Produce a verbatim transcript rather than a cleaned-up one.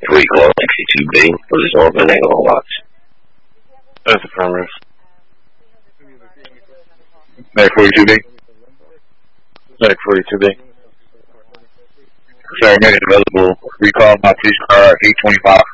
recall sixty-two B. Position open, Echo Watch. That's affirmative. Medic forty-two B. Medic forty-two B. Sorry, medic available. Recall my police car eight twenty-five.